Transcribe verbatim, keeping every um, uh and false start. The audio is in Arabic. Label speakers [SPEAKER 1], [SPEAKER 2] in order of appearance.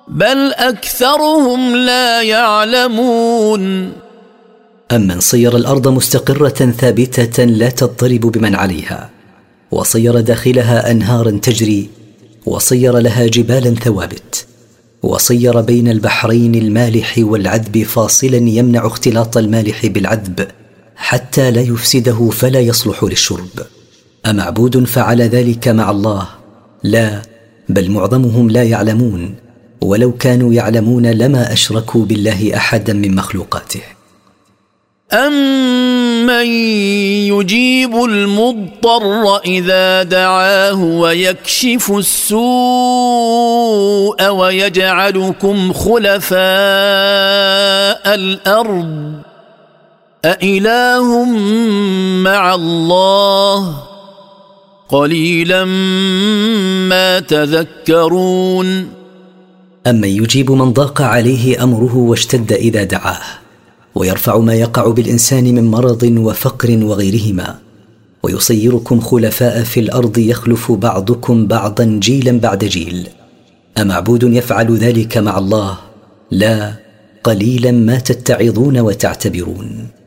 [SPEAKER 1] بل أكثرهم لا يعلمون.
[SPEAKER 2] أمن صير الأرض مستقرة ثابتة لا تضطرب بمن عليها، وصير داخلها أنهارا تجري، وصير لها جبالا ثوابت، وصير بين البحرين المالح والعذب فاصلا يمنع اختلاط المالح بالعذب حتى لا يفسده فلا يصلح للشرب. أمعبود فعل ذلك مع الله؟ لا، بل معظمهم لا يعلمون، ولو كانوا يعلمون لما أشركوا بالله أحدا من مخلوقاته.
[SPEAKER 1] أمن يجيب المضطر إذا دعاه ويكشف السوء ويجعلكم خلفاء الأرض أإله مع الله قليلا ما تذكرون.
[SPEAKER 2] أمن يجيب من ضاق عليه أمره واشتد إذا دعاه، ويرفع ما يقع بالإنسان من مرض وفقر وغيرهما، ويصيركم خلفاء في الأرض يخلف بعضكم بعضا جيلا بعد جيل. أمعبود يفعل ذلك مع الله؟ لا، قليلا ما تتعظون وتعتبرون.